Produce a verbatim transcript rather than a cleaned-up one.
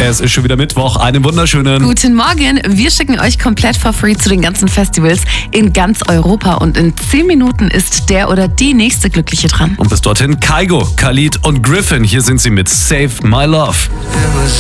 Es ist schon wieder Mittwoch. Einen wunderschönen Guten Morgen. Wir schicken euch komplett for free zu den ganzen Festivals in ganz Europa. Und in zehn Minuten ist der oder die nächste Glückliche dran. Und bis dorthin Kygo, Khalid und Griffin. Hier sind sie mit Save My Love. It was